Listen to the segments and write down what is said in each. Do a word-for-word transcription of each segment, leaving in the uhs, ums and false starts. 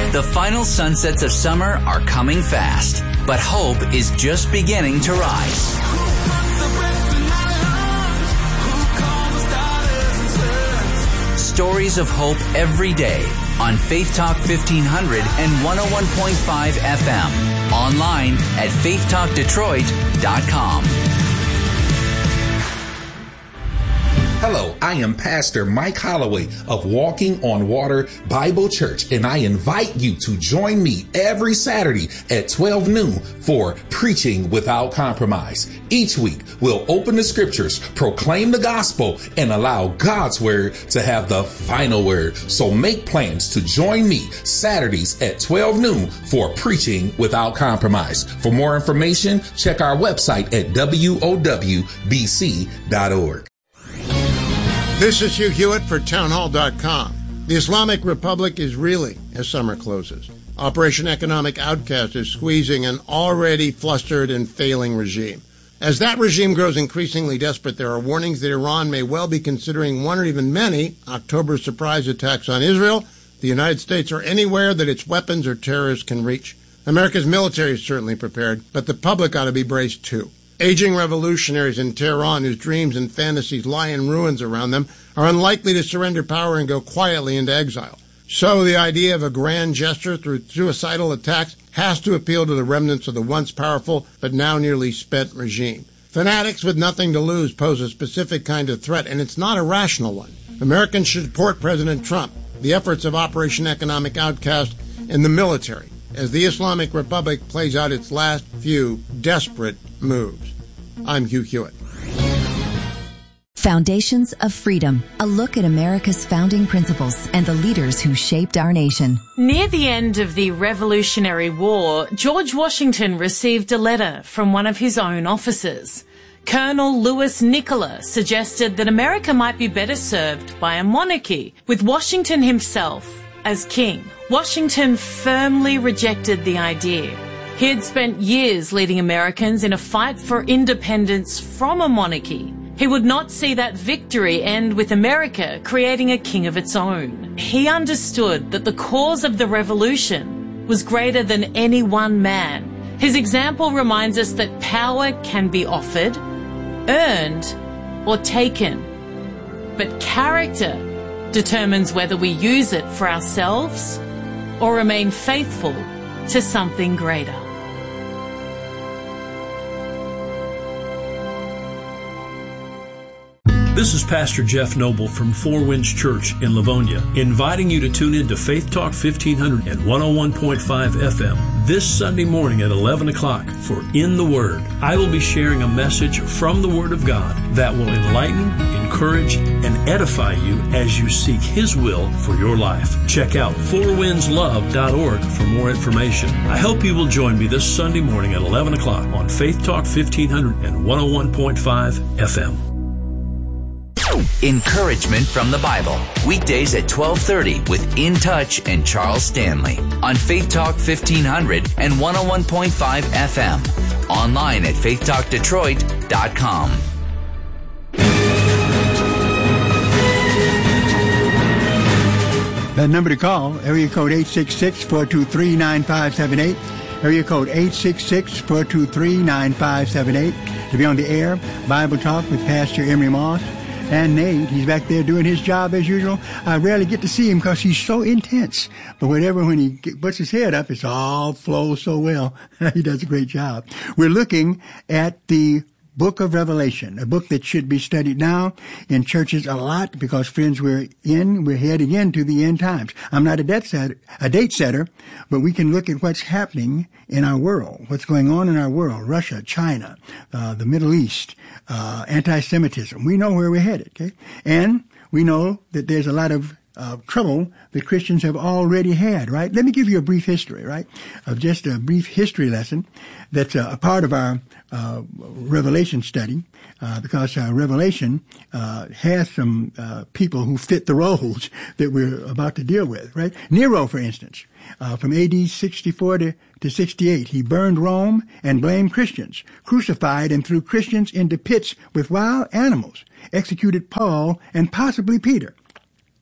The final sunsets of summer are coming fast, but hope is just beginning to rise. Stories of hope every day on Faith Talk fifteen hundred and one oh one point five F M. Online at faith talk detroit dot com. Hello, I am Pastor Mike Holloway of Walking on Water Bible Church, and I invite you to join me every Saturday at twelve noon for Preaching Without Compromise. Each week, we'll open the scriptures, proclaim the gospel, and allow God's word to have the final word. So make plans to join me Saturdays at twelve noon for Preaching Without Compromise. For more information, check our website at w o w b c dot org. This is Hugh Hewitt for townhall dot com. The Islamic Republic is reeling as summer closes. Operation Economic Outcast is squeezing an already flustered and failing regime. As that regime grows increasingly desperate, there are warnings that Iran may well be considering one or even many October surprise attacks on Israel, the United States, or anywhere that its weapons or terrorists can reach. America's military is certainly prepared, but the public ought to be braced too. Aging revolutionaries in Tehran whose dreams and fantasies lie in ruins around them are unlikely to surrender power and go quietly into exile. So the idea of a grand gesture through suicidal attacks has to appeal to the remnants of the once powerful but now nearly spent regime. Fanatics with nothing to lose pose a specific kind of threat, and it's not a rational one. Americans should support President Trump, the efforts of Operation Economic Outcast, and the military as the Islamic Republic plays out its last few desperate moves. I'm Hugh Hewitt. Foundations of Freedom, a look at America's founding principles and the leaders who shaped our nation. Near the end of the Revolutionary War, George Washington received a letter from one of his own officers. Colonel Louis Nicola suggested that America might be better served by a monarchy, with Washington himself as king. Washington firmly rejected the idea. He had spent years leading Americans in a fight for independence from a monarchy. He would not see that victory end with America creating a king of its own. He understood that the cause of the revolution was greater than any one man. His example reminds us that power can be offered, earned, or taken. But character determines whether we use it for ourselves or remain faithful to something greater. This is Pastor Jeff Noble from Four Winds Church in Livonia, inviting you to tune in to Faith Talk fifteen hundred and one oh one point five F M this Sunday morning at eleven o'clock for In the Word. I will be sharing a message from the Word of God that will enlighten, encourage, and edify you as you seek His will for your life. Check out four winds love dot org for more information. I hope you will join me this Sunday morning at eleven o'clock on Faith Talk fifteen hundred and one oh one point five F M. Encouragement from the Bible. Weekdays at twelve thirty with In Touch and Charles Stanley on Faith Talk fifteen hundred and one oh one point five F M. Online at faith talk detroit dot com. The number to call, area code eight six six, four two three, nine five seven eight. Area code eight six six, four two three, nine five seven eight. To be on the air, Bible Talk with Pastor Emery Moss. And Nate, he's back there doing his job as usual. I rarely get to see him because he's so intense. But whatever, when he get, puts his head up, it's all flows so well. He does a great job. We're looking at the Book of Revelation, a book that should be studied now in churches a lot because, friends, we're in, we're heading into the end times. I'm not a date setter, a date setter, but we can look at what's happening in our world, what's going on in our world, Russia, China, uh, the Middle East, uh, anti-Semitism. We know where we're headed, okay? And we know that there's a lot of Uh, trouble that Christians have already had, right? Let me give you a brief history, right? Of just a brief history lesson that's a, a part of our uh, Revelation study, uh, because uh, Revelation uh, has some uh, people who fit the roles that we're about to deal with, right? Nero, for instance, uh, from A D sixty-four to, to sixty-eight, he burned Rome and blamed Christians, crucified and threw Christians into pits with wild animals, executed Paul and possibly Peter.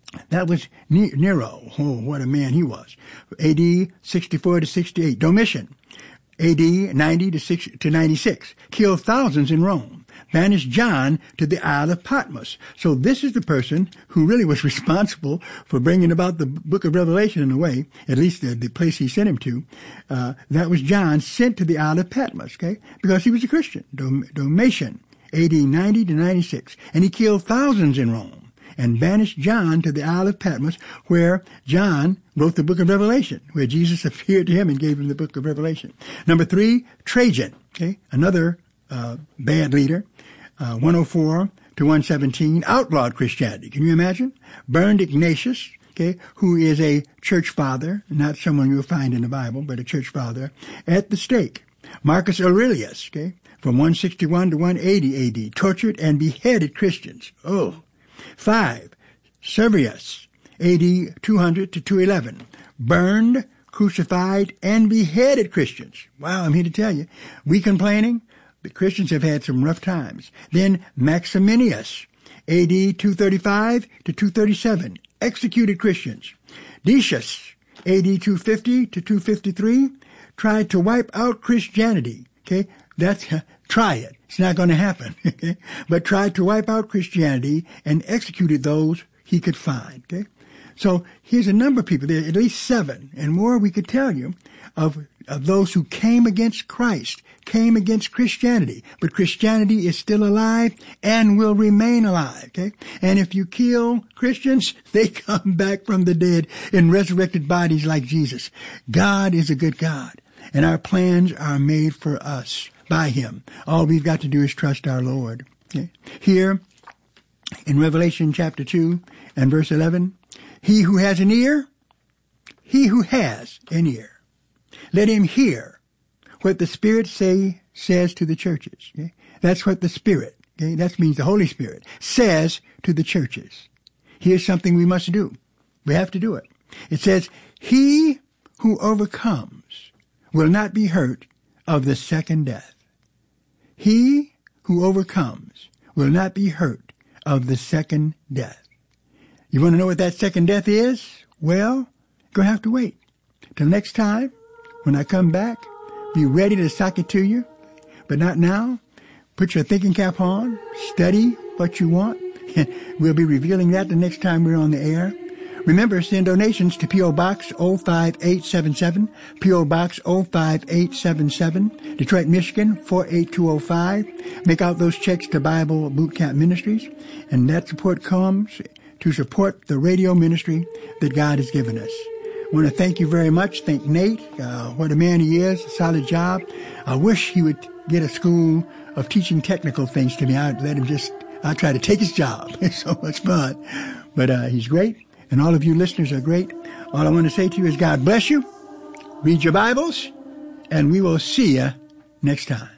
That was Nero. Oh, what a man he was. A D sixty-four to sixty-eight. Domitian. A D ninety to ninety-six. Killed thousands in Rome. Banished John to the Isle of Patmos. So this is the person who really was responsible for bringing about the book of Revelation in a way, at least the, the place he sent him to. Uh, that was John sent to the Isle of Patmos, okay, because he was a Christian. Dom- Domitian, A D ninety to ninety-six. And he killed thousands in Rome and banished John to the Isle of Patmos, where John wrote the book of Revelation, where Jesus appeared to him and gave him the book of Revelation. Number three, Trajan, okay, another uh, bad leader. Uh, one oh four to one seventeen, outlawed Christianity. Can you imagine? Burned Ignatius, okay, who is a church father, not someone you'll find in the Bible, but a church father, at the stake. Marcus Aurelius, okay, from one sixty-one to one eighty A D, tortured and beheaded Christians. Oh. Five, Servius, A D two hundred to two eleven, burned, crucified, and beheaded Christians. Wow, I'm here to tell you, we complaining? The Christians have had some rough times. Then Maximinius, A D two thirty-five to two thirty-seven, executed Christians. Decius, A D two fifty to two fifty-three, tried to wipe out Christianity. Okay, that's uh, try it. It's not going to happen. Okay, but tried to wipe out Christianity and executed those he could find. Okay, so here's a number of people. There are at least seven and more we could tell you of of those who came against Christ, came against Christianity. But Christianity is still alive and will remain alive, okay? And if you kill Christians, they come back from the dead in resurrected bodies like Jesus. God is a good God, and our plans are made for us by Him. All we've got to do is trust our Lord. Okay? Here in Revelation chapter two and verse eleven, he who has an ear, he who has an ear, let him hear what the Spirit say says to the churches. Okay? That's what the Spirit, okay? That means the Holy Spirit, says to the churches. Here's something we must do. We have to do it. It says, he who overcomes will not be hurt of the second death. He who overcomes will not be hurt of the second death. You want to know what that second death is? Well, you're going to have to wait till next time. When I come back, be ready to sock it to you, but not now. Put your thinking cap on, study what you want. We'll be revealing that the next time we're on the air. Remember, send donations to P O. Box oh five eight seven seven, P O. Box oh five eight seven seven, Detroit, Michigan four eight two oh five. Make out those checks to Bible Boot Camp Ministries, and that support comes to support the radio ministry that God has given us. I want to thank you very much. Thank Nate. Uh, what a man he is. A solid job. I wish he would get a school of teaching technical things to me. I'd let him just, I'd try to take his job. It's so much fun. But uh, he's great. And all of you listeners are great. All I want to say to you is God bless you. Read your Bibles. And we will see you next time.